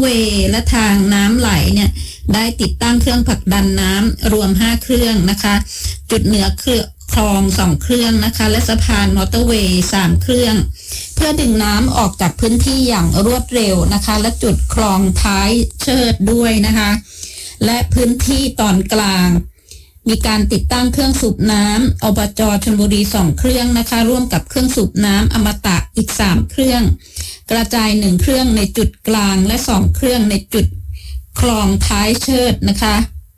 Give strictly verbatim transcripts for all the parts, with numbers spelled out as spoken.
เวย์และทางน้ำไหลเนี่ยได้ติดตั้งเครื่องผลักดันน้ำรวมห้าเครื่องนะคะจุดเหนือเครื่องคลองสองเครื่องนะคะและสะพานมอเตอร์เวย์สามเครื่องเพื่อดึงน้ำออกจากพื้นที่อย่างรวดเร็วนะคะและจุดคลองท้ายเชิดด้วยนะคะและพื้นที่ตอนกลางมีการติดตั้งเครื่องสูบน้ำอบจ.ชลบุรีสองเครื่องนะคะร่วมกับเครื่องสูบน้ำอมตะอีกสามเครื่องกระจายหนึ่งเครื่องในจุดกลางและสองเครื่องในจุดคลองท้ายเชิดนะคะ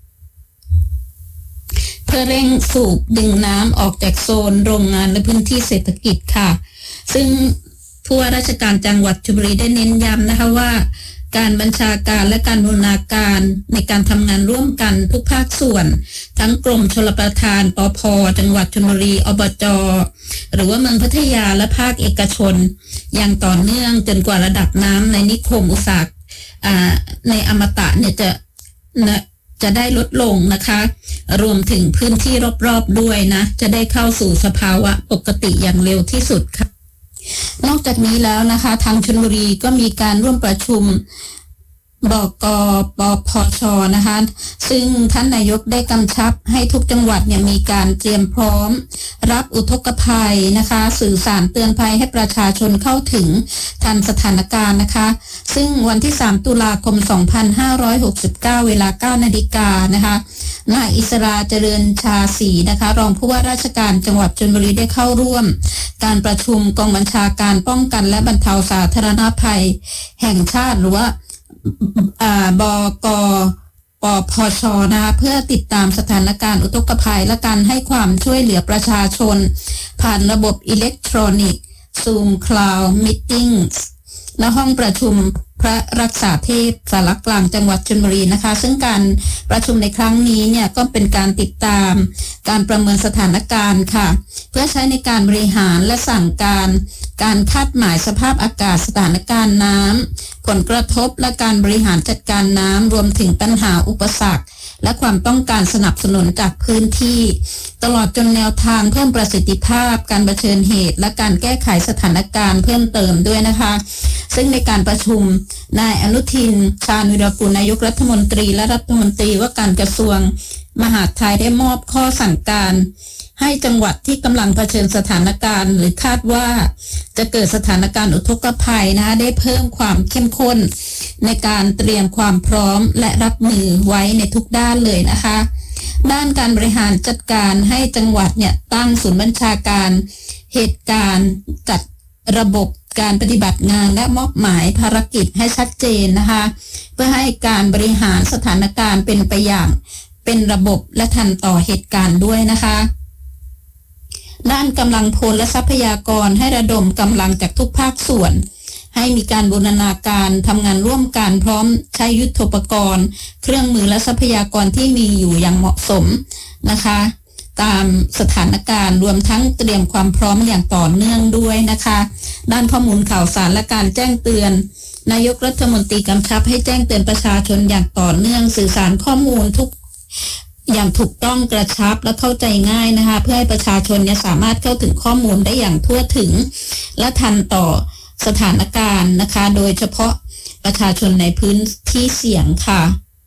เพื่อเร่งสูบดึงน้ำออกจากโซนโรงงานและพื้นที่เศรษฐกิจค่ะซึ่งผู้ว่าราชการจังหวัดชลบุรีได้เน้นย้ำนะคะว่าการบัญชาการและการบูรณาการในการทำงานร่วมกันทุกภาคส่วนทั้งกรมชลประทานปภ.จังหวัดชลบุรีอบจ.หรือว่าเมืองพัทยาและภาคเอกชนอย่างต่อเนื่องจนกว่าระดับน้ำในนิคมอุตสาหกรรมในอมตะเนี่ยจะจะได้ลดลงนะคะรวมถึงพื้นที่รอบๆด้วยนะจะได้เข้าสู่สภาวะปกติอย่างเร็วที่สุดค่ะนอกจากนี้แล้วนะคะทางชลบุรีก็มีการร่วมประชุมบก.ปพช.นะคะซึ่งท่านนายกได้กำชับให้ทุกจังหวัดเนี่ยมีการเตรียมพร้อมรับอุทกภัยนะคะสื่อสารเตือนภัยให้ประชาชนเข้าถึงทันสถานการณ์นะคะซึ่งวันที่สามตุลาคมสองพันห้าร้อยหกสิบเก้าเวลา เก้านาฬิกานะคะนายอิสราเจริญชาศรีนะคะรองผู้ว่าราชการจังหวัดชลบุรีได้เข้าร่วมการประชุมกองบัญชาการป้องกันและบรรเทาสาธารณภัยแห่งชาติหรือว่าบก.ปพช.นะคะเพื่อติดตามสถานการณ์อุทกภัยและการให้ความช่วยเหลือประชาชนผ่านระบบอิเล็กทรอนิกส์ Zoom Cloud Meetings และห้องประชุมพระรักษาเทพสารกลางจังหวัดชลบุรีนะคะซึ่งการประชุมในครั้งนี้เนี่ยก็เป็นการติดตามการประเมินสถานการณ์ค่ะเพื่อใช้ในการบริหารและสั่งการการคาดหมายสภาพอากาศสถานการณ์น้ำผลกระทบและการบริหารจัดการน้ำรวมถึงปัญหาอุปสรรคและความต้องการสนับสนุนจากพื้นที่ตลอดจนแนวทางเพิ่มประสิทธิภาพการเผชิญเหตุและการแก้ไขสถานการณ์เพิ่มเติมด้วยนะคะซึ่งในการประชุมนายอนุทินชาญวิรากูลนายกรัฐมนตรีและรัฐมนตรีว่าการกระทรวงมหาดไทยได้มอบข้อสั่งการให้จังหวัดที่กำลังเผชิญสถานการณ์หรือคาดว่าจะเกิดสถานการณ์อุทกภัยนะคะได้เพิ่มความเข้มข้นในการเตรียมความพร้อมและรับมือไว้ในทุกด้านเลยนะคะด้านการบริหารจัดการให้จังหวัดเนี่ยตั้งศูนย์บัญชาการเหตุการณ์จัดระบบการปฏิบัติงานและมอบหมายภารกิจให้ชัดเจนนะคะเพื่อให้การบริหารสถานการณ์เป็นไปอย่างเป็นระบบและทันต่อเหตุการณ์ด้วยนะคะด้านกำลังพลและทรัพยากรให้ระดมกำลังจากทุกภาคส่วนให้มีการบูรณาการทำงานร่วมกันพร้อมใช้ยุทโธปกรณ์เครื่องมือและทรัพยากรที่มีอยู่อย่างเหมาะสมนะคะตามสถานการณ์รวมทั้งเตรียมความพร้อมอย่างต่อเนื่องด้วยนะคะด้านข้อมูลข่าวสารและการแจ้งเตือนนายกรัฐมนตรีกำชับให้แจ้งเตือนประชาชนอย่างต่อเนื่องสื่อสารข้อมูลทุกอย่างถูกต้องกระชับและเข้าใจง่ายนะคะเพื่อให้ประชาชนเนี่ยสามารถเข้าถึงข้อมูลได้อย่างทั่วถึงและทันต่อสถานการณ์นะคะโดยเฉพาะประชาชนในพื้นที่เสี่ยงค่ะ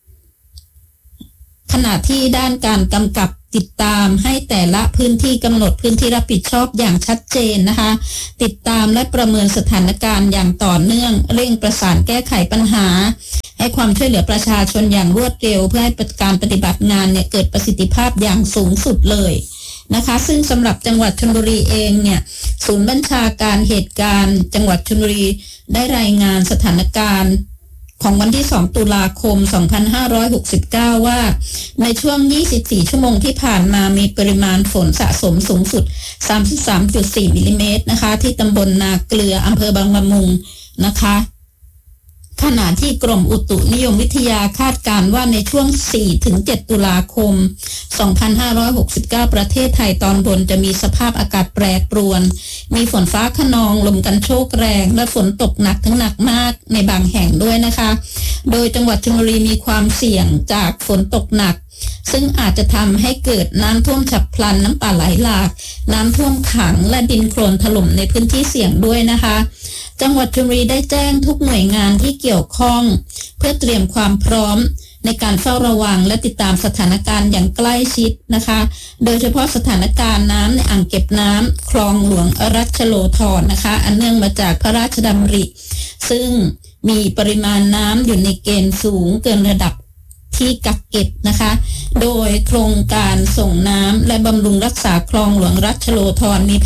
ขณะที่ด้านการกำกับติดตามให้แต่ละพื้นที่กำหนดพื้นที่รับผิดชอบอย่างชัดเจนนะคะติดตามและประเมินสถานการณ์อย่างต่อเนื่องเร่งประสานแก้ไขปัญหาให้ความช่วยเหลือประชาชนอย่างรวดเร็วเพื่อให้การปฏิบัติงานเนี่ยเกิดประสิทธิภาพอย่างสูงสุดเลยนะคะซึ่งสำหรับจังหวัดชลบุรีเองเนี่ยศูนย์บัญชาการเหตุการณ์จังหวัดชลบุรีได้รายงานสถานการณ์ของวันที่สองตุลาคมสองพันห้าร้อยหกสิบเก้าว่าในช่วงยี่สิบสี่ชั่วโมงที่ผ่านมามีปริมาณฝนสะสมสูงสุด สามสิบสามจุดสี่ มิลลิเมตรนะคะที่ตำบลนาเกลืออำเภอบางละมุงนะคะขณะที่กรมอุตุนิยมวิทยาคาดการณ์ว่าในช่วง สี่ถึงเจ็ด ตุลาคม สองพันห้าร้อยหกสิบเก้า ประเทศไทยตอนบนจะมีสภาพอากาศแปรปรวนมีฝนฟ้าคะนองลมกันโชกแรงและฝนตกหนักถึงหนักมากในบางแห่งด้วยนะคะโดยจังหวัดชลบุรีมีความเสี่ยงจากฝนตกหนักซึ่งอาจจะทำให้เกิดน้ำท่วมฉับพลันน้ำป่าไหลหลากน้ำท่วมขังและดินโคลนถล่มในพื้นที่เสี่ยงด้วยนะคะจังหวัดชลบุรีได้แจ้งทุกหน่วยงานที่เกี่ยวข้องเพื่อเตรียมความพร้อมในการเฝ้าระวังและติดตามสถานการณ์อย่างใกล้ชิดนะคะโดยเฉพาะสถานการณ์น้ำในอ่างเก็บน้ำคลองหลวงรัชโลธรนะคะอันเนื่องมาจากพระราชดำริซึ่งมีปริมาณน้ำอยู่ในเกณฑ์สูงเกินระดับที่กักเก็บนะคะโดยโครงการส่งน้ำและบำรุงรักษาคลองหลวงรัชโลธรมีแผ